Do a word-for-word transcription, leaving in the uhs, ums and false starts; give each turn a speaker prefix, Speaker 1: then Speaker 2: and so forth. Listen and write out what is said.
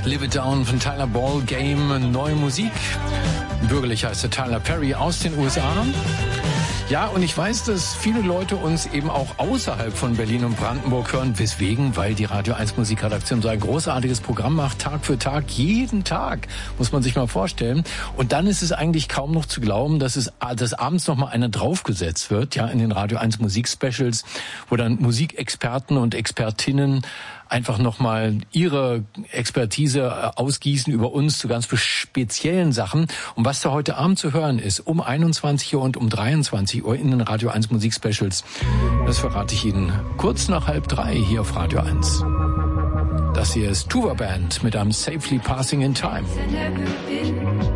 Speaker 1: Live It Down von Tyler Ball Game, neue Musik. Bürgerlich heißt er Tyler Perry aus den U S A. Ja, und ich weiß, dass viele Leute uns eben auch außerhalb von Berlin und Brandenburg hören. Weswegen? Weil die Radio eins Musikredaktion so ein großartiges Programm macht, Tag für Tag, jeden Tag, muss man sich mal vorstellen. Und dann ist es eigentlich kaum noch zu glauben, dass es dass abends noch mal einer draufgesetzt wird, ja, in den Radio eins Musikspecials, wo dann Musikexperten und Expertinnen einfach nochmal ihre Expertise ausgießen über uns zu ganz speziellen Sachen. Und was da heute Abend zu hören ist, um einundzwanzig Uhr und um dreiundzwanzig Uhr in den Radio eins Musikspecials, das verrate ich Ihnen kurz nach halb drei hier auf Radio eins. Das hier ist Tuva Band mit einem Safely Passing in Time.